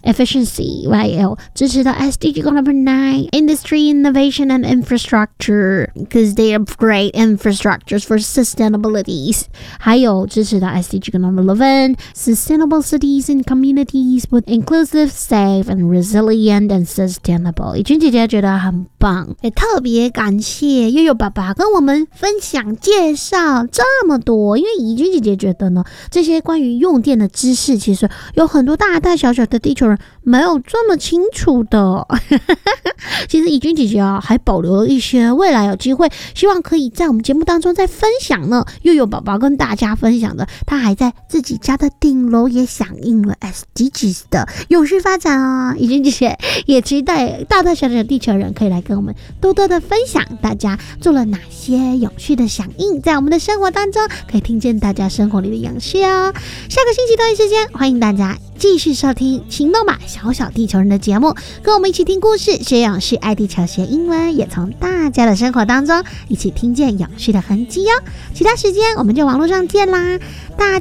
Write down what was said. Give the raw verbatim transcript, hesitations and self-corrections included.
efficiency， 还有支持到 S D G Goal Number Nine Industry Innovation and Infrastructure because they are great infrastructures for sustainability， 还有支持到 S D G Goal Number Eleven Sustainable Cities and Communities with Inclusive, Safe and Resilient and Sustainable。 怡君姐姐觉得很棒，也特别感谢悠悠爸爸跟我们分享介绍这么多，因为怡君姐姐觉得呢，这些关于用电的知识其实有很多大大小小的地球人没有这么清楚的其实怡君姐姐啊还保留了一些未来有机会希望可以在我们节目当中再分享呢，悠悠宝宝跟大家分享的，他还在自己家的顶楼也响应了 S D Gs 的永续发展哦。怡君姐姐也期待大大小小的地球人可以来跟我们多多的分享大家做了哪些永续的响应，在我们的生活当中可以听见大家生活里的永续哦。下个星期同一时间欢迎大家继续收听行动吧小小地球人的节目，跟我们一起听故事学永续爱地球学英文，也从大家的生活当中一起听见永续的痕迹哦。其他时间我们就网络上见啦，大家